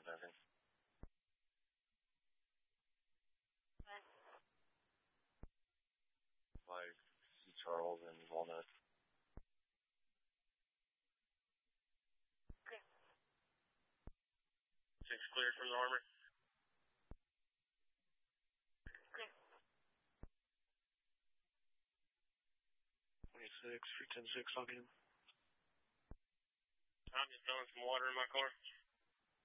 Duncan. Like C. Charles and Walnut. Okay. 6 cleared from the armory. Okay. 26, 310-6, log in. I'm just throwing some water in my car.